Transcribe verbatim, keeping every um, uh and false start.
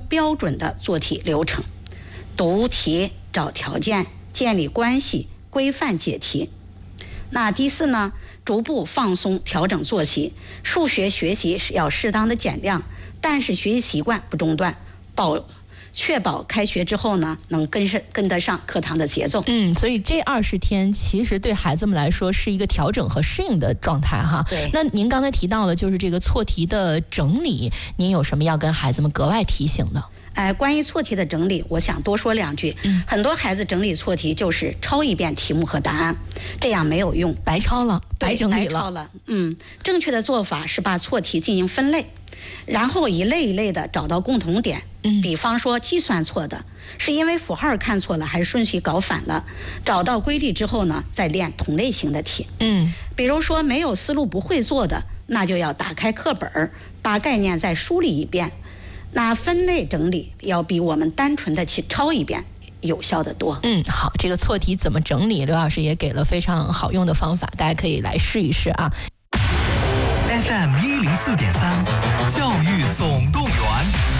标准的做题流程，读题、找条件、建立关系、规范解题。那第四呢，逐步放松调整作息。数学学习是要适当的减量，但是学习习惯不中断，保确保开学之后呢，能跟上跟得上课堂的节奏。 嗯，所以这二十天其实对孩子们来说是一个调整和适应的状态哈。 对。 那您刚才提到了就是这个错题的整理，您有什么要跟孩子们格外提醒的？ 哎，关于错题的整理，我想多说两句。嗯，很多孩子整理错题就是抄一遍题目和答案，这样没有用， 白抄了，白整理了。 白抄了。嗯，正确的做法是把错题进行分类，然后一类一类的找到共同点。嗯，比方说计算错的是因为符号看错了，还是顺序搞反了？找到规律之后呢，再练同类型的题。嗯，比如说没有思路不会做的，那就要打开课本，把概念再梳理一遍。那分类整理要比我们单纯的去抄一遍有效的多。 嗯，好，这个错题怎么整理，刘老师也给了非常好用的方法，大家可以来试一试啊。 F M 一零四点三，教育总动员。